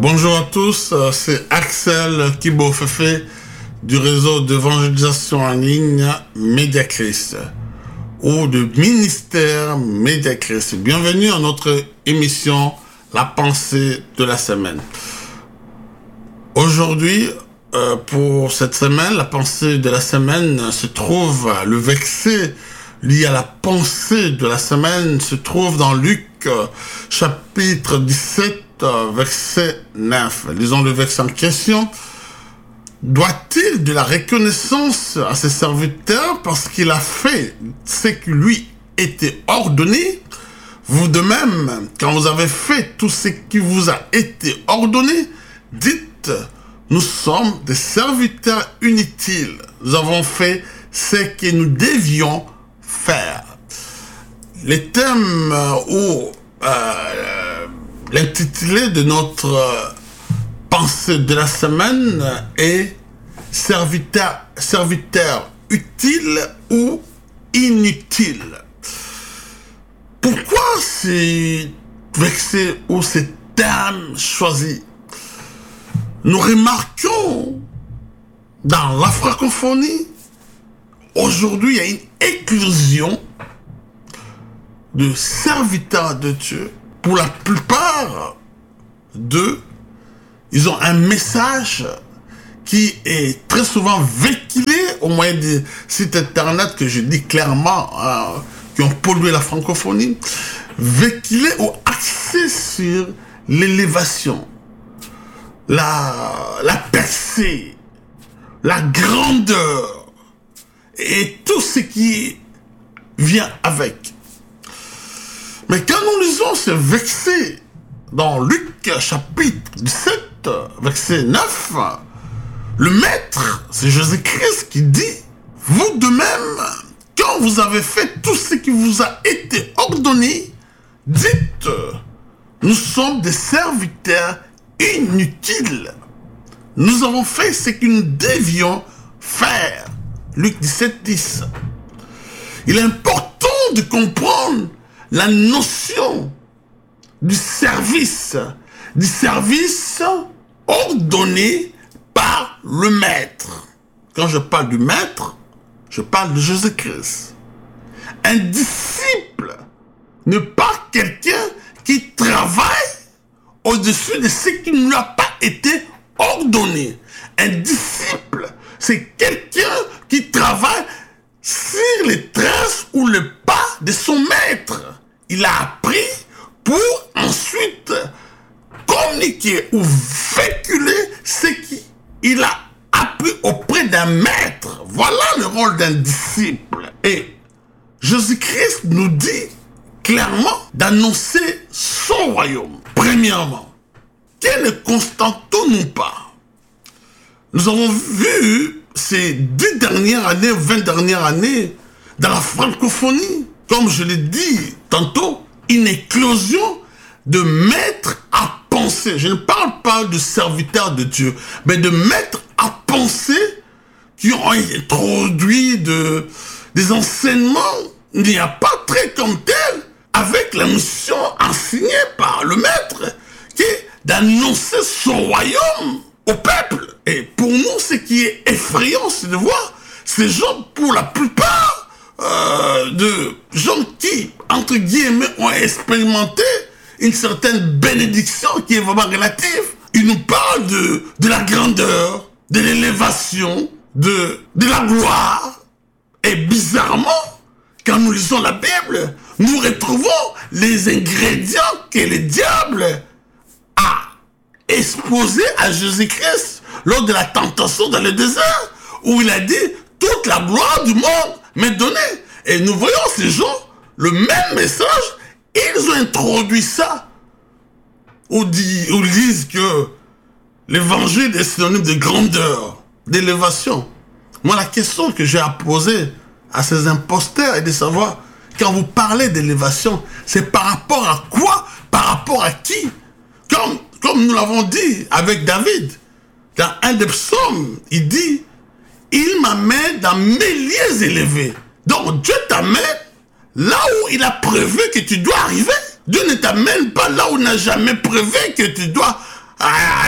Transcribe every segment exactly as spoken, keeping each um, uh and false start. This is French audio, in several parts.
Bonjour à tous, c'est Axel Kibofefe du réseau d'évangélisation en ligne Mediachrist ou du ministère Mediachrist. Bienvenue à notre émission La pensée de la semaine. Aujourd'hui, euh, pour cette semaine, la pensée de la semaine se trouve, le verset lié à la pensée de la semaine se trouve dans Luc euh, chapitre dix-sept, euh, verset neuf. Lisons le verset en question. Doit-il de la reconnaissance à ses serviteurs parce qu'il a fait ce qui lui était ordonné? Vous de même, quand vous avez fait tout ce qui vous a été ordonné, dites, nous sommes des serviteurs inutiles. Nous avons fait ce que nous devions faire. Le thème ou euh, l'intitulé de notre euh, pensée de la semaine est serviteur, serviteur utile ou inutile. Pourquoi ces versets ou ces termes choisis? Nous remarquons dans la francophonie, aujourd'hui, il y a une éclosion de serviteurs de Dieu. Pour la plupart d'eux, ils ont un message qui est très souvent véhiculé au moyen des sites internet que je dis clairement, euh, qui ont pollué la francophonie, véhiculé ou axé sur l'élévation, la, la percée, la grandeur et tout ce qui vient avec. Mais quand nous lisons ce verset dans Luc chapitre dix-sept, verset neuf, le maître, c'est Jésus-Christ qui dit, vous de même, quand vous avez fait tout ce qui vous a été ordonné, dites, nous sommes des serviteurs inutiles. Nous avons fait ce que nous devions faire. Luc dix-sept, dix. Il est important de comprendre la notion du service, du service ordonné par le maître. Quand je parle du maître, je parle de Jésus-Christ. Un disciple n'est pas quelqu'un qui travaille au-dessus de ce qui ne lui a pas été ordonné. Un disciple, c'est quelqu'un qui travaille sur les traces ou le pas de son maître. Il a appris pour ensuite communiquer ou véhiculer ce qu'il a appris auprès d'un maître. Voilà le rôle d'un disciple. Et Jésus-Christ nous dit clairement d'annoncer son royaume. Premièrement, que ne constatons-nous pas? Nous avons vu ces dix dernières années, vingt dernières années, dans la francophonie, comme je l'ai dit tantôt, une éclosion de maîtres à penser. Je ne parle pas de serviteurs de Dieu, mais de maîtres à penser qui ont introduit de, des enseignements, il n'y a pas très comme tel, avec la mission enseignée par le maître, qui est d'annoncer son royaume au peuple. Et pour nous, ce qui est effrayant, c'est de voir ces gens, pour la plupart, euh, de gens qui, entre guillemets, ont expérimenté une certaine bénédiction qui est vraiment relative. Ils nous parlent de, de la grandeur, de l'élévation, de, de la gloire. Et bizarrement, quand nous lisons la Bible, nous retrouvons les ingrédients que le diable a exposés à Jésus-Christ lors de la tentation dans le désert, où il a dit, toute la gloire du monde m'est donnée. Et nous voyons ces gens, le même message, ils ont introduit ça, où ils disent que l'évangile est synonyme de grandeur, d'élévation. Moi, la question que j'ai à poser à ces imposteurs est de savoir, quand vous parlez d'élévation, c'est par rapport à quoi? Par rapport à qui? Comme, comme nous l'avons dit avec David, dans un des psaumes, il dit, il m'amène dans mes lieux élevés. Donc Dieu t'amène là où il a prévu que tu dois arriver. Dieu ne t'amène pas là où il n'a jamais prévu que tu dois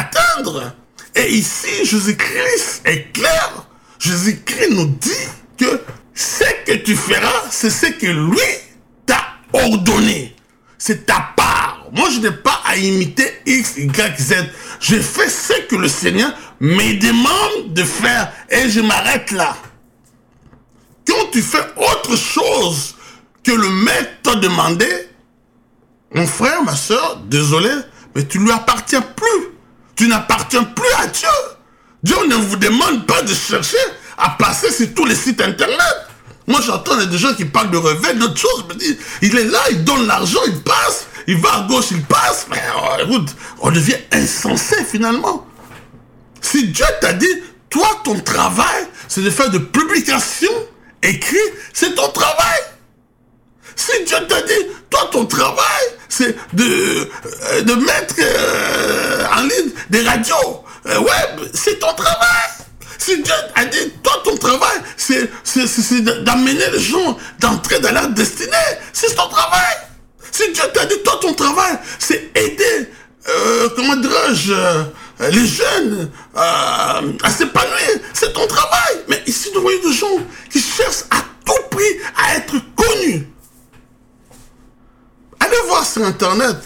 comprendre. Et ici, Jésus-Christ est clair. Jésus-Christ nous dit que ce que tu feras, c'est ce que lui t'a ordonné. C'est ta part. Moi, je n'ai pas à imiter X, Y, Z. Je fais ce que le Seigneur me demande de faire et je m'arrête là. Quand tu fais autre chose que le maître t'a demandé, mon frère, ma soeur, désolé, mais tu ne lui appartiens plus. Tu n'appartiens plus à Dieu. Dieu ne vous demande pas de chercher à passer sur tous les sites internet. Moi, j'entends des gens qui parlent de réveil, d'autres choses. Je me dis, il est là, il donne l'argent, il passe. Il va à gauche, il passe. Mais oh, écoute, on devient insensé finalement. Si Dieu t'a dit, toi, ton travail, c'est de faire de publications écrites, c'est ton travail. Si Dieu t'a dit, toi, ton travail, c'est de, euh, de mettre euh, en ligne des radios euh, web, c'est ton travail. Si Dieu a dit, toi, ton travail, c'est d'amener les gens d'entrer dans leur destinée, c'est ton travail. Si Dieu t'a dit, toi, ton travail, c'est aider, euh, comment dirais-je, euh, les jeunes euh, à s'épanouir, c'est ton travail. Mais ici, nous voyons des gens qui cherchent à tout prix à être connus. Allez voir sur Internet.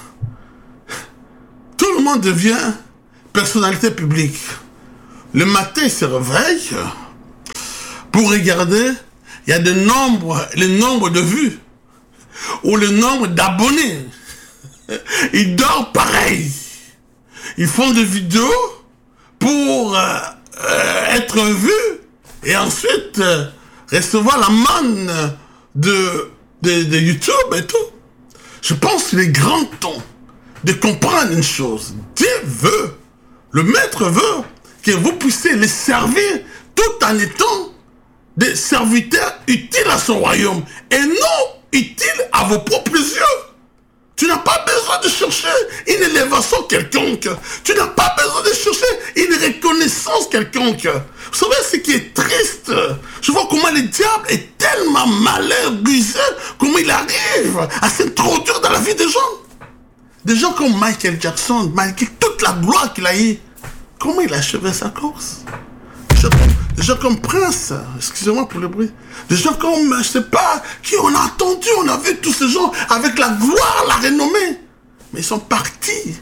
Tout le monde devient personnalité publique. Le matin, il se réveille pour regarder, il y a des nombres, le nombre de vues ou le nombre d'abonnés. Ils dorment pareil. Ils font des vidéos pour euh, euh, être vus et ensuite euh, recevoir la manne de, de, de YouTube et tout. Je pense qu'il est grand temps de comprendre une chose. Dieu veut, le maître veut que vous puissiez les servir tout en étant des serviteurs utiles à son royaume et non utiles à vos propres yeux. Tu n'as pas besoin de chercher une élévation quelconque. Tu n'as pas besoin de chercher une reconnaissance quelconque. Vous savez ce qui est triste? Je vois comment le diable est tellement malin, rusé, comment il arrive à s'introduire dans la vie des gens. Des gens comme Michael Jackson, malgré toute la gloire qu'il a eue, comment il a achevé sa course? Des gens comme, des gens comme Prince, excusez-moi pour le bruit. Des gens comme, je sais pas, qui on a entendu, on a vu tous ces gens avec la gloire, la renommée. Mais ils sont partis.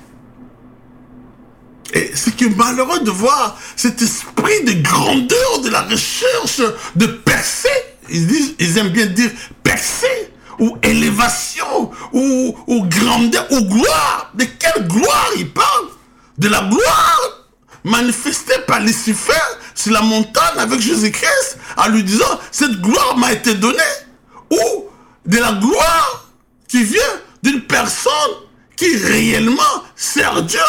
Et c'est que malheureux de voir cet esprit de grandeur, de la recherche, de percer. Ils disent, ils aiment bien dire percer, ou élévation, ou, ou grandeur, ou gloire. De quelle gloire ils parlent? De la gloire manifestée par Lucifer sur la montagne avec Jésus-Christ, en lui disant, cette gloire m'a été donnée. Ou de la gloire qui vient d'une personne qui réellement sert Dieu.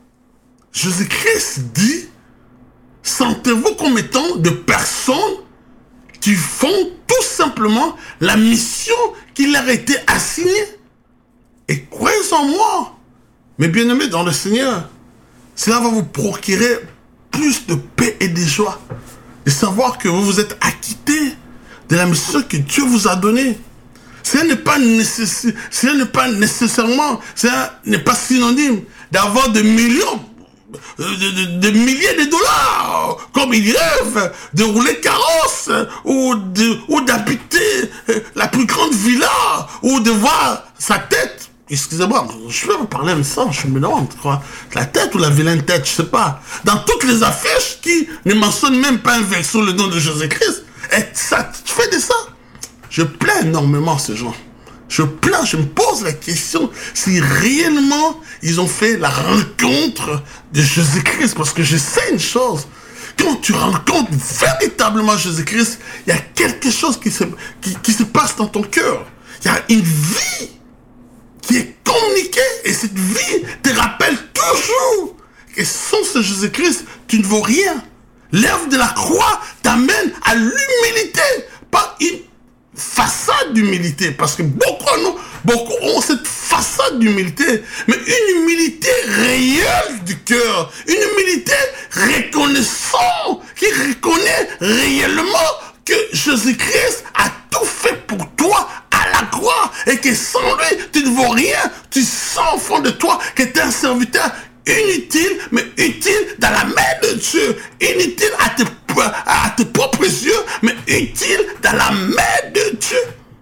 Jésus-Christ dit, sentez-vous comme étant de personnes qui font tout simplement la mission qui leur a été assignée. Et croyez en moi, mes bien-aimés dans le Seigneur, cela va vous procurer plus de paix et de joie. De savoir que vous vous êtes acquitté de la mission que Dieu vous a donnée. Ce n'est pas, nécess... pas nécessairement, ce n'est pas synonyme d'avoir des millions, de, de, de milliers de dollars, comme il rêve, de rouler carrosse, ou de, ou d'habiter la plus grande villa, ou de voir sa tête. Excusez-moi, je peux vous parler comme ça, je me demande, quoi. La tête ou la vilaine tête, je sais pas. Dans toutes les affiches qui ne mentionnent même pas un verset le nom de Jésus-Christ. Et ça, tu fais de ça. Je plains énormément ces gens. Je plains, je me pose la question si réellement ils ont fait la rencontre de Jésus-Christ. Parce que je sais une chose. Quand tu rencontres véritablement Jésus-Christ, il y a quelque chose qui se, qui, qui se passe dans ton cœur. Il y a une vie qui est communiqué, et cette vie te rappelle toujours que sans ce Jésus-Christ, tu ne vaux rien. L'œuvre de la croix t'amène à l'humilité, pas une façade d'humilité, parce que beaucoup, beaucoup ont cette façade d'humilité, mais une humilité réelle du cœur, une humilité reconnaissante, qui reconnaît réellement que Jésus-Christ a tout fait pour toi à la croix et que sans lui, tu ne vaux rien. Tu sens au fond de toi que tu es un serviteur inutile, mais utile dans la main de Dieu. Inutile à tes, à tes propres yeux, mais utile dans la main de Dieu.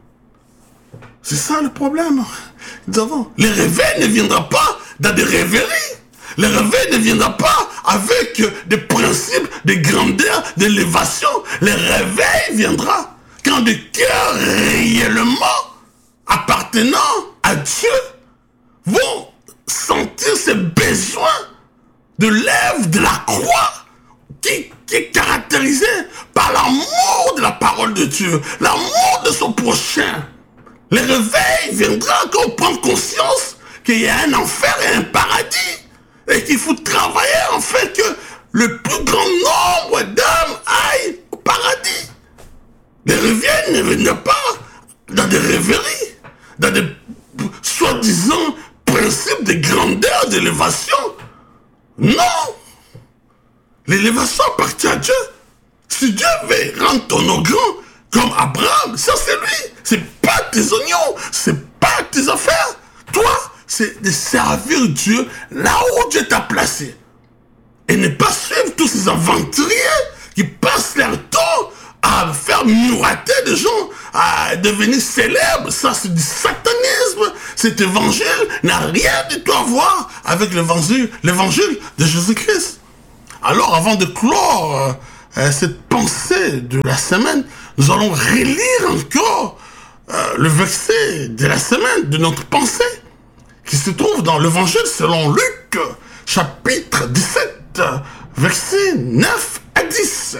C'est ça le problème. Nous avons. Le réveil ne viendra pas dans des rêveries. Le réveil ne viendra pas avec des principes de grandeur, d'élévation. Le réveil viendra quand des cœurs réellement appartenant à Dieu vont sentir ce besoin de l'œuvre de la croix qui, qui est caractérisé par l'amour de la parole de Dieu, l'amour de son prochain. Le réveil viendra quand on prend conscience qu'il y a un enfer et un paradis et qu'il faut travailler afin que le plus grand nombre d'âmes aillent au paradis. Le réveil ne vient pas dans des rêveries, dans des soi-disant principes de grandeur, d'élévation. Non! L'élévation appartient à Dieu. Si Dieu veut rendre ton nom grand, comme Abraham, ça c'est lui. C'est pas tes oignons, c'est pas tes affaires. Toi, c'est de servir Dieu là où Dieu t'a placé. Et ne pas suivre tous ces aventuriers qui passent leur temps à faire miroiter des gens, à devenir célèbres. Ça, c'est du satanisme. Cet évangile n'a rien du tout à voir avec l'évangile, l'évangile de Jésus-Christ. Alors, avant de clore euh, cette pensée de la semaine, nous allons relire encore euh, le verset de la semaine de notre pensée, qui se trouve dans l'évangile selon Luc, chapitre dix-sept, versets neuf à dix.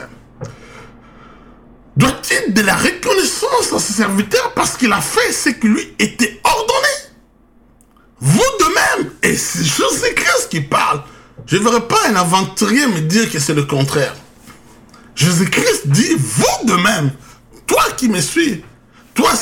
Doit-il de la reconnaissance à ses serviteurs parce qu'il a fait ce qui lui était ordonné? Vous de même, et c'est Jésus-Christ qui parle. Je ne verrai pas un aventurier me dire que c'est le contraire. Jésus-Christ dit, vous de même, toi qui me suis, toi